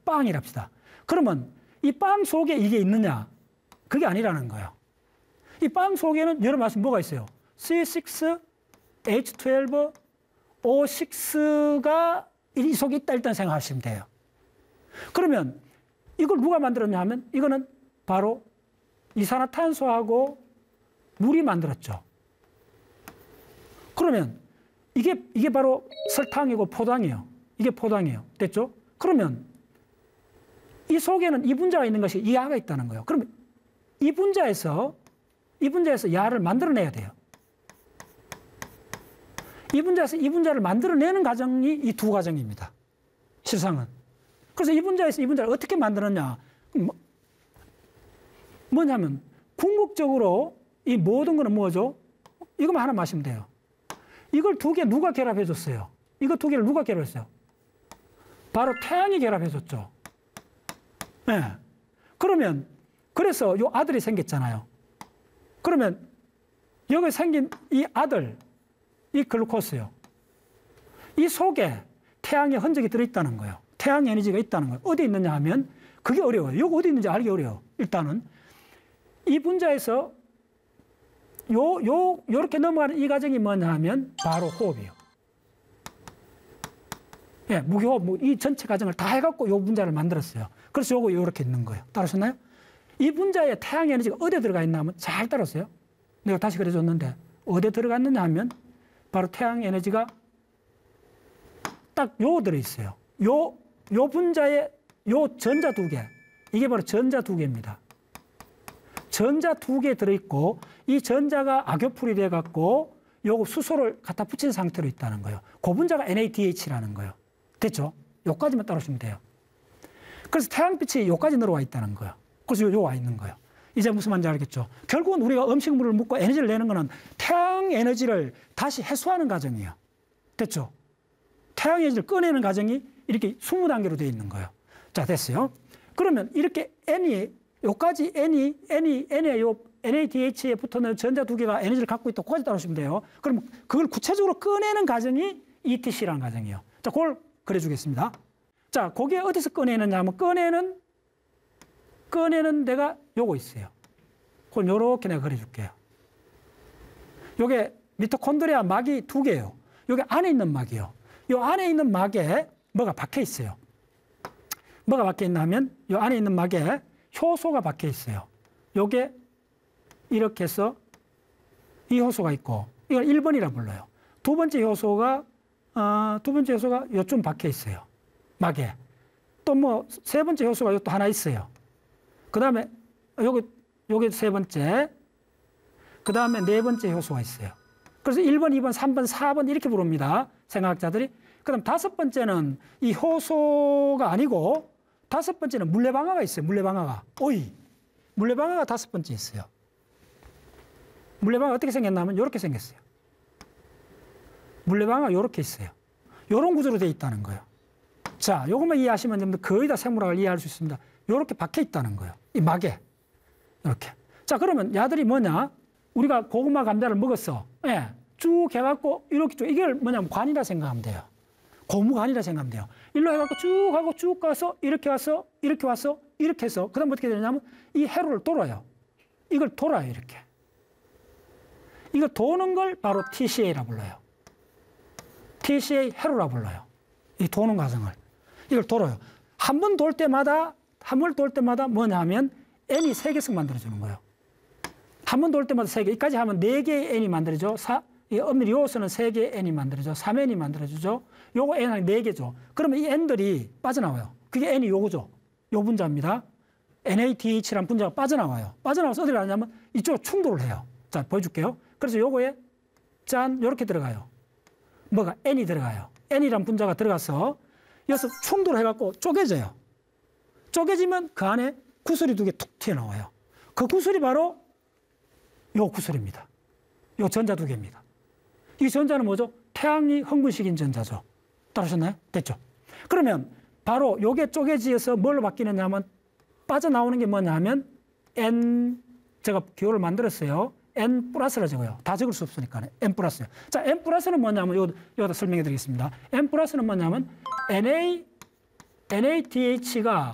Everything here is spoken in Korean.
빵이랍시다. 그러면 이 빵 속에 이게 있느냐? 그게 아니라는 거예요. 이 빵 속에는 여러분 아시면 뭐가 있어요? C6H12O6가 이 속에 있다 일단 생각하시면 돼요. 그러면 이걸 누가 만들었냐 하면 이거는 바로 이산화탄소하고 물이 만들었죠. 그러면 이게 바로 설탕이고 포당이에요. 이게 포당이에요. 됐죠? 그러면 이 속에는 이분자가 있는 것이 이 야가 있다는 거예요. 그러면 이분자에서 야를 만들어내야 돼요. 이분자에서 이분자를 만들어내는 과정이 이 두 과정입니다. 실상은. 그래서 이분자에서 이분자를 어떻게 만드느냐. 뭐냐면 궁극적으로 이 모든 거는 뭐죠? 이것만 하나 마시면 돼요. 이걸 두 개 누가 결합해 줬어요? 이거 두 개를 누가 결합했어요? 바로 태양이 결합해 줬죠. 네. 그러면 그래서 요 아들이 생겼잖아요. 그러면 여기 생긴 이 아들, 이 글루코스요. 이 속에 태양의 흔적이 들어있다는 거예요. 태양 에너지가 있다는 거예요. 어디 있느냐 하면 그게 어려워요. 여기 어디 있는지 알기 어려워요. 일단은 이 분자에서 요렇게 넘어가는 이 과정이 뭐냐 하면 바로 호흡이에요. 예, 무기호흡, 이 전체 과정을 다 해갖고 요 분자를 만들었어요. 그래서 요거 요렇게 있는 거예요. 따라오셨나요? 이 분자에 태양 에너지가 어디에 들어가 있나 하면 잘 따라오세요. 내가 다시 그려줬는데 어디에 들어갔느냐 하면 바로 태양 에너지가 딱 요 들어있어요. 요 분자에 요 전자 두 개, 이게 바로 전자 두 개입니다. 전자 두 개 들어있고 이 전자가 악교풀이 돼갖고 요거 수소를 갖다 붙인 상태로 있다는 거예요. 그 분자가 NADH라는 거예요. 됐죠? 요까지만 따라오시면 돼요. 그래서 태양빛이 요까지 들어와 있다는 거예요. 그래서 요 와 있는 거예요. 이제 무슨 말인지 알겠죠? 결국은 우리가 음식물을 먹고 에너지를 내는 거는 태양 에너지를 다시 해소하는 과정이에요. 됐죠? 태양 에너지를 꺼내는 과정이 이렇게 20단계로 되어 있는 거예요. 자, 됐어요. 그러면 이렇게 요까지 N에 요 NADH에 붙어있는 전자 두 개가 에너지를 갖고 있다고 까지 따라오시면 돼요. 그럼 그걸 구체적으로 꺼내는 과정이 ETC라는 과정이에요. 자, 그걸 그려주겠습니다. 자, 거기에 어디서 꺼내느냐 하면 꺼내는 데가 요거 있어요. 그걸 요렇게 내가 그려줄게요. 요게 미토콘드리아 막이 두 개예요. 요게 안에 있는 막이에요. 요 안에 있는 막에 뭐가 박혀 있어요. 뭐가 박혀 있나 하면 요 안에 있는 막에 효소가 박혀 있어요. 요게 이렇게 해서 이 효소가 있고 이걸 1번이라 불러요. 두 번째 효소가 요쯤 박혀 있어요. 막에. 또 뭐 세 번째 효소가 요 또 하나 있어요. 그 다음에 요게 세 번째. 그 다음에 네 번째 효소가 있어요. 그래서 1번, 2번, 3번, 4번 이렇게 부릅니다. 생화학자들이. 그 다음 다섯 번째는 이 효소가 아니고 다섯 번째는 물레방아가 있어요. 물레방아가. 물레방아가 다섯 번째 있어요. 물레방아가 어떻게 생겼냐면 이렇게 생겼어요. 물레방아가 이렇게 있어요. 이런 구조로 되어 있다는 거예요. 자, 요것만 이해하시면 거의 다 생물학을 이해할 수 있습니다. 이렇게 박혀 있다는 거예요. 이 막에. 이렇게. 자, 그러면 야들이 뭐냐? 우리가 고구마 감자를 먹었어. 예. 쭉 해갖고 이렇게 쭉. 이걸 뭐냐면 관이라 생각하면 돼요. 고무관이라 생각하면 돼요. 일로 해갖고 쭉 하고 쭉 가서 이렇게 와서 이렇게 와서 이렇게 해서 그 다음 어떻게 되냐면 이 회로를 돌아요. 이걸 돌아요. 이렇게. 이거 도는 걸 바로 TCA라 불러요. TCA 회로라 불러요. 이 도는 과정을. 이걸 돌아요. 한 번 돌 때마다 뭐냐 하면 N이 3개씩 만들어주는 거예요. 한 번 돌 때마다 3개. 여기까지 하면 4개의 N이 만들어져. 엄밀히 요소는 3개의 N이 만들어져. 3N이 만들어주죠. 요거 N이 4개죠. 그러면 이 N들이 빠져나와요. 그게 N이 요거죠. 요 분자입니다. NADH라는 분자가 빠져나와요. 빠져나와서 어디로 가냐면 이쪽으로 충돌을 해요. 자, 보여줄게요. 그래서 요거에 짠, 요렇게 들어가요. 뭐가? N이 들어가요. N이라는 분자가 들어가서 여기서 충돌해갖고 쪼개져요. 쪼개지면 그 안에 구슬이 2개 툭 튀어나와요. 그 구슬이 바로 요 구슬입니다. 요 전자 2개입니다. 이 전자는 뭐죠? 태양이 흥분시킨 전자죠. 따라오셨나요? 됐죠? 그러면 바로 요게 쪼개지어서 뭘로 바뀌느냐 하면 빠져나오는 게 뭐냐 하면 N, 제가 기호를 만들었어요. N 플러스라 적어요. 다 적을 수 없으니까 N 플러스요. 자, N 플러스는 뭐냐면 여기다 설명해 드리겠습니다. N 플러스는 뭐냐면 NADH가